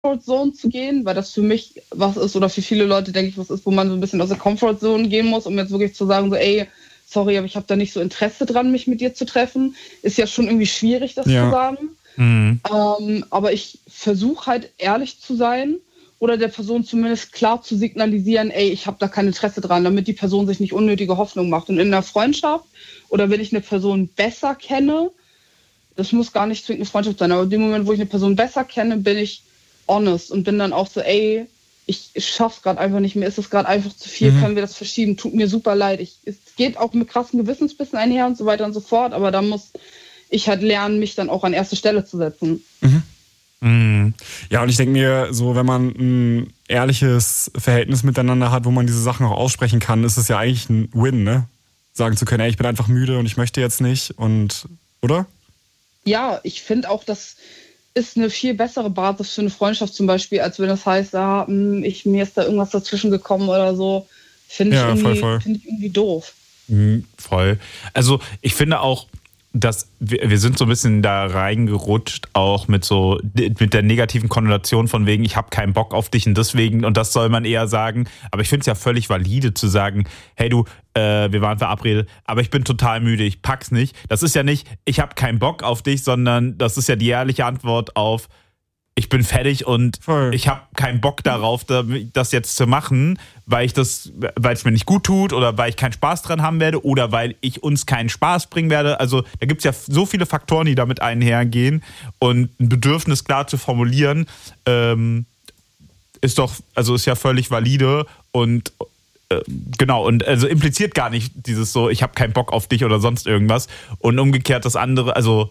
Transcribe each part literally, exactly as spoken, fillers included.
Comfortzone zu gehen, weil das für mich was ist oder für viele Leute, denke ich, was ist, wo man so ein bisschen aus der Comfortzone gehen muss, um jetzt wirklich zu sagen, so ey, sorry, aber ich habe da nicht so Interesse dran, mich mit dir zu treffen. Ist ja schon irgendwie schwierig, das ja. zu sagen. Mhm. Ähm, aber ich versuche halt ehrlich zu sein oder der Person zumindest klar zu signalisieren, ey, ich habe da kein Interesse dran, damit die Person sich nicht unnötige Hoffnung macht. Und in einer Freundschaft oder wenn ich eine Person besser kenne, das muss gar nicht zwingend eine Freundschaft sein, aber in dem Moment, wo ich eine Person besser kenne, bin ich honest und bin dann auch so, ey, ich schaff's gerade einfach nicht mehr, ist es gerade einfach zu viel, mhm. können wir das verschieben, tut mir super leid. Ich, es geht auch mit krassen Gewissensbissen einher und so weiter und so fort, aber da muss ich halt lernen, mich dann auch an erste Stelle zu setzen. Mhm. Mhm. Ja, und ich denke mir, so wenn man ein ehrliches Verhältnis miteinander hat, wo man diese Sachen auch aussprechen kann, ist es ja eigentlich ein Win, ne? Sagen zu können, ey, ich bin einfach müde und ich möchte jetzt nicht und, oder? Ja, ich finde auch, das ist eine viel bessere Basis für eine Freundschaft zum Beispiel, als wenn das heißt, ah, ich, mir ist da irgendwas dazwischen gekommen oder so. Finde ich, ja, irgendwie, voll, voll. find ich irgendwie doof. Mhm, voll. Also ich finde auch, dass wir, wir sind so ein bisschen da reingerutscht, auch mit so mit der negativen Konnotation von wegen, ich habe keinen Bock auf dich und deswegen, und das soll man eher sagen. Aber ich finde es ja völlig valide zu sagen, hey du, äh, wir waren verabredet, aber ich bin total müde, ich pack's nicht. Das ist ja nicht, ich habe keinen Bock auf dich, sondern das ist ja die ehrliche Antwort auf, ich bin fertig und Voll. ich habe keinen Bock darauf, das jetzt zu machen, weil ich das, weil es mir nicht gut tut oder weil ich keinen Spaß dran haben werde oder weil ich uns keinen Spaß bringen werde. Also da gibt es ja so viele Faktoren, die damit einhergehen und ein Bedürfnis klar zu formulieren, ähm, ist doch, also ist ja völlig valide und äh, genau, und also impliziert gar nicht dieses so, ich habe keinen Bock auf dich oder sonst irgendwas und umgekehrt das andere, also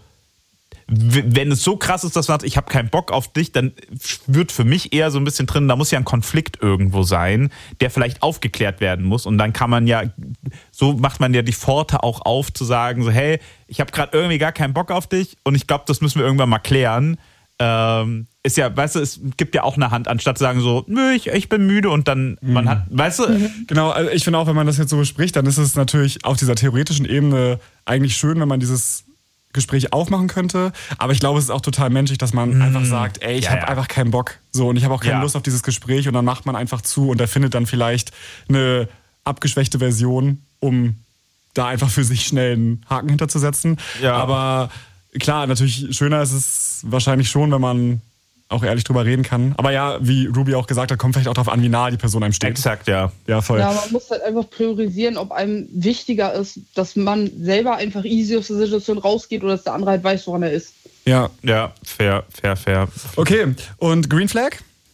wenn es so krass ist, dass man sagt, ich habe keinen Bock auf dich, dann wird für mich eher so ein bisschen drin, da muss ja ein Konflikt irgendwo sein, der vielleicht aufgeklärt werden muss. Und dann kann man ja, so macht man ja die Pforte auch auf, zu sagen, so hey, ich habe gerade irgendwie gar keinen Bock auf dich und ich glaube, das müssen wir irgendwann mal klären. Ähm, ist ja, weißt du, es gibt ja auch eine Hand, anstatt zu sagen so, nö, ich, ich bin müde und dann, mhm. man hat, weißt du. Genau, also ich finde auch, wenn man das jetzt so bespricht, dann ist es natürlich auf dieser theoretischen Ebene eigentlich schön, wenn man dieses Gespräch aufmachen könnte, aber ich glaube, es ist auch total menschlich, dass man mm. einfach sagt, ey, ich ja, habe ja. einfach keinen Bock, so, und ich habe auch keine ja. Lust auf dieses Gespräch und dann macht man einfach zu und er findet dann vielleicht eine abgeschwächte Version, um da einfach für sich schnell einen Haken hinterzusetzen. Ja. Aber klar, natürlich schöner ist es wahrscheinlich schon, wenn man auch ehrlich drüber reden kann. Aber ja, wie Ruby auch gesagt hat, kommt vielleicht auch darauf an, wie nah die Person einem steht. Exakt, ja. Ja, voll. Ja, man muss halt einfach priorisieren, ob einem wichtiger ist, dass man selber einfach easy aus der Situation rausgeht oder dass der andere halt weiß, woran er ist. Ja. Ja, fair, fair, fair. Okay, und Green Flag?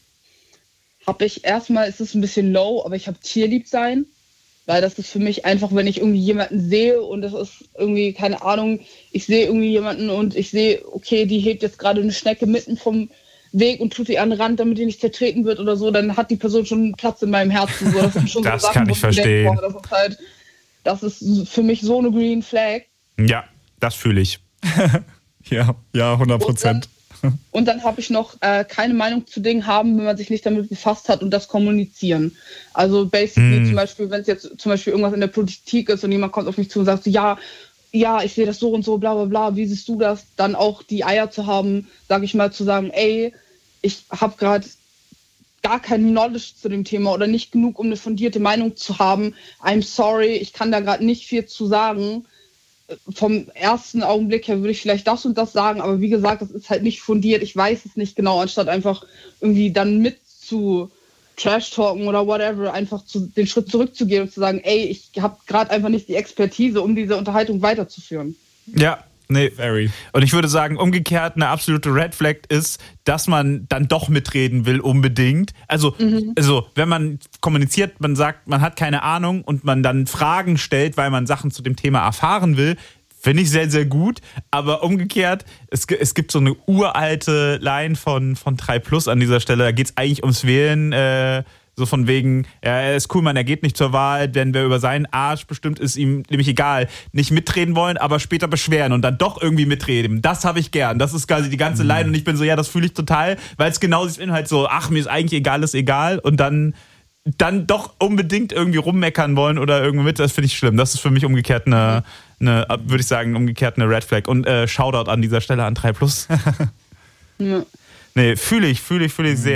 Hab ich erstmal, ist es ein bisschen low, aber ich habe tierlieb sein. Weil das ist für mich einfach, wenn ich irgendwie jemanden sehe und das ist irgendwie, keine Ahnung, ich sehe irgendwie jemanden und ich sehe, okay, die hebt jetzt gerade eine Schnecke mitten vom Weg und tut die an den Rand, damit die nicht zertreten wird oder so, dann hat die Person schon einen Platz in meinem Herzen. So, das sind schon das so Sachen, kann ich verstehen. Denke, boah, das, ist halt, das ist für mich so eine Green Flag. Ja, das fühle ich. ja, ja, hundert Prozent. Und dann, und dann habe ich noch äh, keine Meinung zu Dingen haben, wenn man sich nicht damit befasst hat und das kommunizieren. Also basically mm. zum Beispiel, wenn es jetzt zum Beispiel irgendwas in der Politik ist und jemand kommt auf mich zu und sagt so, ja, ja, ich sehe das so und so, bla bla bla, wie siehst du das? Dann auch die Eier zu haben, sage ich mal, zu sagen, ey, ich habe gerade gar kein Knowledge zu dem Thema oder nicht genug, um eine fundierte Meinung zu haben. I'm sorry, ich kann da gerade nicht viel zu sagen. Vom ersten Augenblick her würde ich vielleicht das und das sagen, aber wie gesagt, das ist halt nicht fundiert. Ich weiß es nicht genau, anstatt einfach irgendwie dann mit zu Trash-Talken oder whatever, einfach zu, den Schritt zurückzugehen und zu sagen, ey, ich habe gerade einfach nicht die Expertise, um diese Unterhaltung weiterzuführen. Ja. Nee, very. Und ich würde sagen, umgekehrt eine absolute Red Flag ist, dass man dann doch mitreden will unbedingt. Also, mhm. also wenn man kommuniziert, man sagt, man hat keine Ahnung und man dann Fragen stellt, weil man Sachen zu dem Thema erfahren will, finde ich sehr, sehr gut. Aber umgekehrt, es, es gibt so eine uralte Line von, von drei plus an dieser Stelle, da geht es eigentlich ums Wählen, äh, so von wegen, ja, er ist cool, man, er geht nicht zur Wahl, denn wer über seinen Arsch bestimmt, ist ihm nämlich egal. Nicht mitreden wollen, aber später beschweren und dann doch irgendwie mitreden. Das habe ich gern. Das ist quasi die ganze mhm. Line und ich bin so, ja, das fühle ich total, weil es genau sich Inhalt so, ach, mir ist eigentlich egal, ist egal und dann, dann doch unbedingt irgendwie rummeckern wollen oder irgendwie mit, das finde ich schlimm. Das ist für mich umgekehrt eine, eine würde ich sagen, umgekehrt eine Red Flag. Und äh, Shoutout an dieser Stelle an drei plus. Ja. Nee, fühle ich, fühle ich, fühle ich sehr.